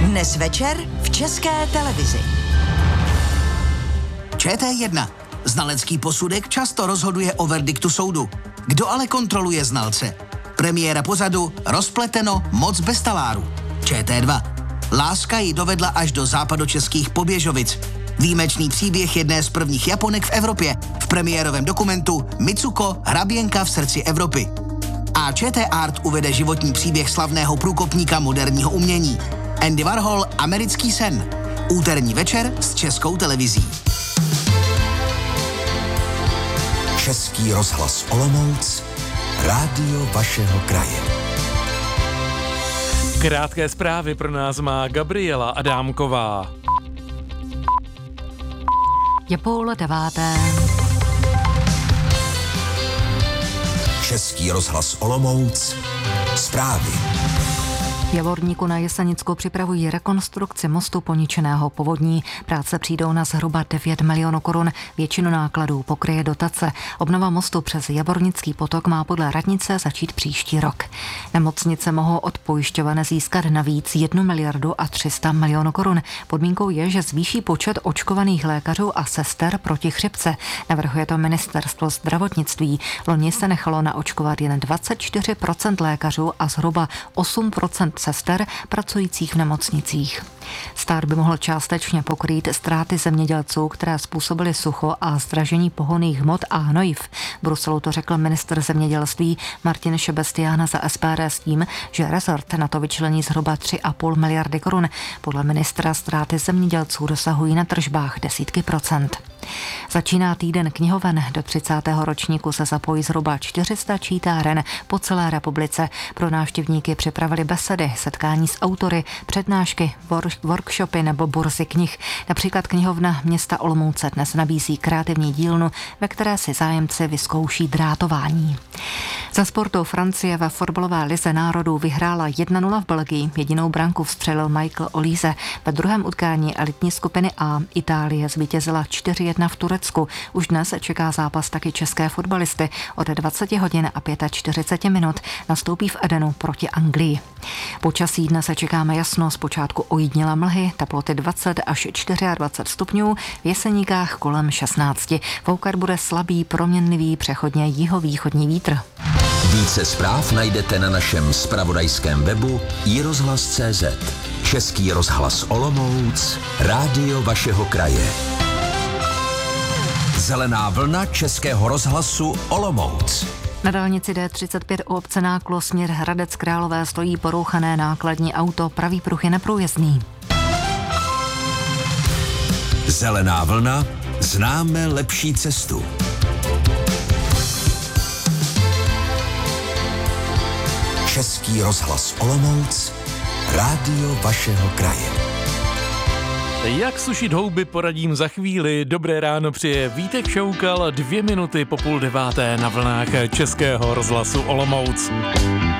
Dnes večer v České televizi. ČT1. Znalecký posudek často rozhoduje o verdiktu soudu. Kdo ale kontroluje znalce? Premiéra pořadu Rozpleteno, moc bez taláru. ČT2. Láska ji dovedla až do západočeských Poběžovic. Výjimečný příběh jedné z prvních Japonek v Evropě v premiérovém dokumentu Mitsuko, hraběnka v srdci Evropy. A ČT Art uvede životní příběh slavného průkopníka moderního umění. Andy Warhol, Americký sen. Úterní večer s Českou televizí. Český rozhlas Olomouc, rádio vašeho kraje. Krátké zprávy pro nás má Gabriela Adámková. Je 8:30. Český rozhlas Olomouc, zprávy. V Javorníku na Jesenicku připravují rekonstrukci mostu poničeného povodní. Práce přijdou na zhruba 9 milionů korun. Většinu nákladů pokryje dotace. Obnova mostu přes Javornický potok má podle radnice začít příští rok. Nemocnice mohou od pojišťoven získat navíc 1 miliardu a 300 milionů korun. Podmínkou je, že zvýší počet očkovaných lékařů a sester proti chřipce. Navrhuje to ministerstvo zdravotnictví. Loni se nechalo naočkovat jen 24% lékařů a zhruba 8% sester pracujících v nemocnicích. Stát by mohl částečně pokrýt ztráty zemědělců, které způsobily sucho a zdražení pohonných hmot a hnojiv. V Bruselu to řekl ministr zemědělství Martin Šebestián za SPD s tím, že rezort na to vyčlení zhruba 3,5 miliardy korun. Podle ministra ztráty zemědělců dosahují na tržbách desítky procent. Začíná týden knihoven. Do 30. ročníku se zapojí zhruba 400 čítáren po celé republice. Pro návštěvníky připravili besedy, setkání s autory, přednášky, workshopy nebo burzy knih. Například knihovna města Olomouce dnes nabízí kreativní dílnu, ve které si zájemci vyzkouší drátování. Za sportu Francie ve fotbalové lize národů vyhrála 1-0 v Belgii. Jedinou branku vstřelil Michael Olise. Ve druhém utkání elitní skupiny A Itálie zvítězila 4-1 v Turecku. Už dnes čeká zápas taky české fotbalisty. Od 20 hodin a 45 minut nastoupí v Edenu proti Anglii. Počasí dnes čekáme jasno, zpočátku ojídnila mlhy, teploty 20 až 24 stupňů, v Jeseníkách kolem 16. Foukat bude slabý, proměnlivý, přechodně jihovýchodní vítr. Více zpráv najdete na našem zpravodajském webu iRozhlas.cz. Český rozhlas Olomouc, rádio vašeho kraje. Zelená vlna Českého rozhlasu Olomouc. Na dálnici D35 u obce Náklo směr Hradec Králové stojí porouchané nákladní auto, pravý pruh je neprůjezdný. Zelená vlna, známe lepší cestu. Český rozhlas Olomouc, rádio vašeho kraje. Jak sušit houby poradím za chvíli. Dobré ráno přeje Vítek Šoukal, 2 minuty po 8:30 na vlnách Českého rozhlasu Olomouc.